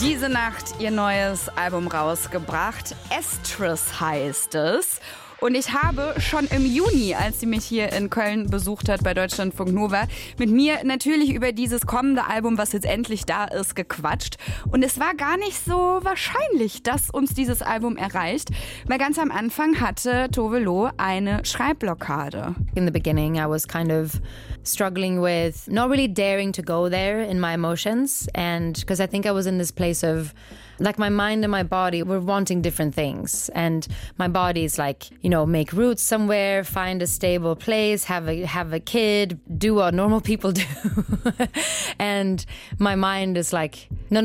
Diese Nacht ihr neues Album rausgebracht. Estrus heißt es. Und ich habe schon im Juni, als sie mich hier in Köln besucht hat bei Deutschlandfunk Nova, mit mir natürlich über dieses kommende Album, was jetzt endlich da ist, gequatscht. Und es war gar nicht so wahrscheinlich, dass uns dieses Album erreicht, weil ganz am Anfang hatte Tove Lo eine Schreibblockade. In the beginning, I was kind of struggling with not really daring to go there in my emotions, and because I think I was in this place of like my mind and my body were wanting different things, and my body is like, you know, make roots somewhere, find a stable place, have a kid, do what normal people do. And my mind is like, no,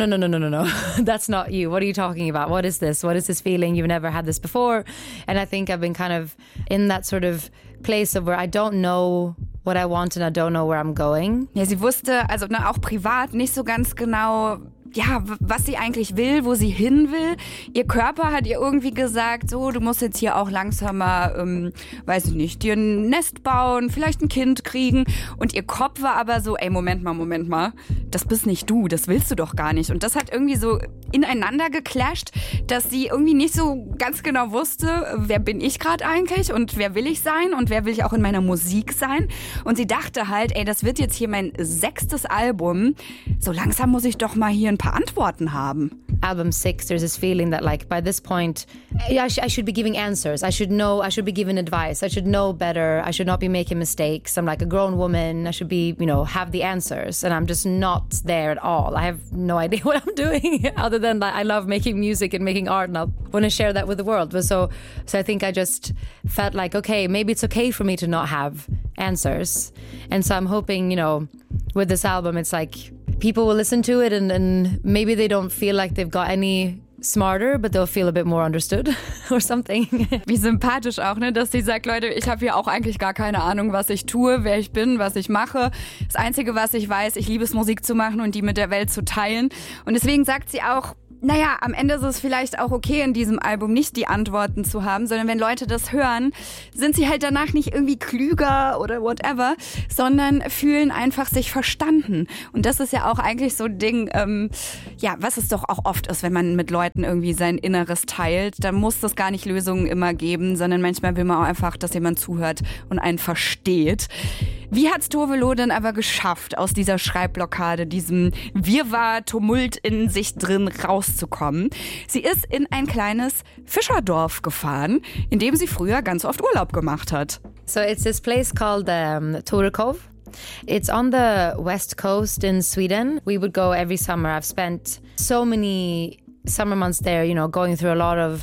that's not you. What are you talking about? What is this? What is this feeling? You've never had this before. And I think I've been kind of in that sort of place of where I don't know what I want and I don't know where I'm going. Ja, sie wusste, also auch privat, nicht so ganz genau, ja, was sie eigentlich will, wo sie hin will. Ihr Körper hat ihr irgendwie gesagt, so, du musst jetzt hier auch langsam mal, weiß ich nicht, dir ein Nest bauen, vielleicht ein Kind kriegen. Und ihr Kopf war aber so, ey, Moment mal, das bist nicht du, das willst du doch gar nicht. Und das hat irgendwie so ineinander geclasht, dass sie irgendwie nicht so ganz genau wusste, wer bin ich gerade eigentlich und wer will ich sein und wer will ich auch in meiner Musik sein. Und sie dachte halt, ey, das wird jetzt hier mein 6. Album. So langsam muss ich doch mal hier ein paar Antworten haben. Album 6, there's this feeling that like by this point I should be giving answers. I should be given advice. I should know better. I should not be making mistakes. I'm like a grown woman. I should be, you know, have the answers. And I'm just not there at all. I have no idea what I'm doing other than that I love making music and making art and I want to share that with the world. So I think I just felt like, okay, maybe it's okay for me to not have answers. And so I'm hoping, you know, with this album, it's like people will listen to it and maybe they don't feel like they've got any smarter, but they'll feel a bit more understood or something. Wie sympathisch auch, ne, dass sie sagt, Leute, ich habe hier auch eigentlich gar keine Ahnung, was ich tue, wer ich bin, was ich mache. Das Einzige, was ich weiß, ich liebe es, Musik zu machen und die mit der Welt zu teilen. Und deswegen sagt sie auch, naja, am Ende ist es vielleicht auch okay, in diesem Album nicht die Antworten zu haben, sondern wenn Leute das hören, sind sie halt danach nicht irgendwie klüger oder whatever, sondern fühlen einfach sich verstanden. Und das ist ja auch eigentlich so ein Ding, ja, was es doch auch oft ist, wenn man mit Leuten irgendwie sein Inneres teilt, dann muss das gar nicht Lösungen immer geben, sondern manchmal will man auch einfach, dass jemand zuhört und einen versteht. Wie hat's Tove Lo denn aber geschafft, aus dieser Schreibblockade, diesem Wirrwarr, Tumult in sich drin rauszukommen? Sie ist in ein kleines Fischerdorf gefahren, in dem sie früher ganz oft Urlaub gemacht hat. So it's this place called Torekov. It's on the west coast in Sweden. We would go every summer. I've spent so many summer months there, you know, going through a lot of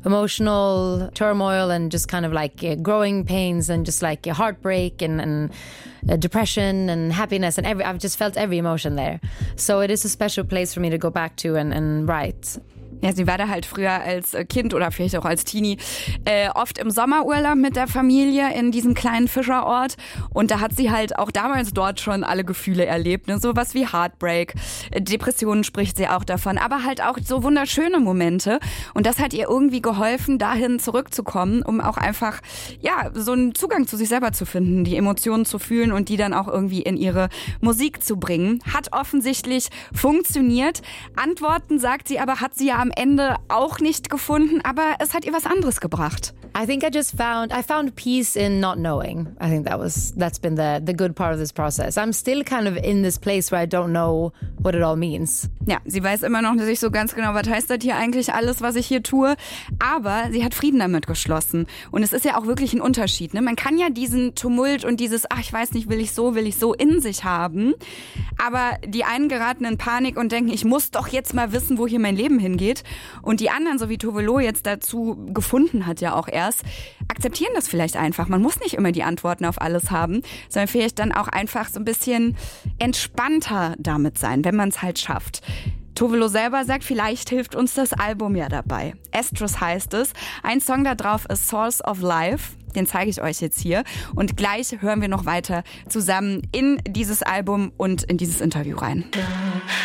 emotional turmoil and just kind of like growing pains and just like heartbreak and depression and happiness and I've just felt every emotion there. So it is a special place for me to go back to and write. Ja, sie war da halt früher als Kind oder vielleicht auch als Teenie oft im Sommerurlaub mit der Familie in diesem kleinen Fischerort und da hat sie halt auch damals dort schon alle Gefühle erlebt, ne? Sowas wie Heartbreak, Depressionen spricht sie auch davon, aber halt auch so wunderschöne Momente und das hat ihr irgendwie geholfen, dahin zurückzukommen, um auch einfach, ja, so einen Zugang zu sich selber zu finden, die Emotionen zu fühlen und die dann auch irgendwie in ihre Musik zu bringen. Hat offensichtlich funktioniert. Antworten, sagt sie, aber hat sie ja am Ende auch nicht gefunden, aber es hat ihr was anderes gebracht. I think I found peace in not knowing. I think that's been the good part of this process. I'm still kind of in this place where I don't know what it all means. Ja, sie weiß immer noch nicht so ganz genau, was heißt das hier eigentlich alles, was ich hier tue, aber sie hat Frieden damit geschlossen und es ist ja auch wirklich ein Unterschied, ne? Man kann ja diesen Tumult und dieses, ach, ich weiß nicht, will ich so in sich haben, aber die einen geraten in Panik und denken, ich muss doch jetzt mal wissen, wo hier mein Leben hingeht und die anderen, so wie Tove Lo jetzt dazu gefunden hat ja auch erst, akzeptieren das vielleicht einfach. Man muss nicht immer die Antworten auf alles haben, sondern vielleicht dann auch einfach so ein bisschen entspannter damit sein, wenn man es halt schafft. Tove Lo selber sagt, vielleicht hilft uns das Album ja dabei. Estrus heißt es. Ein Song da drauf ist Source of Life. Den zeige ich euch jetzt hier. Und gleich hören wir noch weiter zusammen in dieses Album und in dieses Interview rein.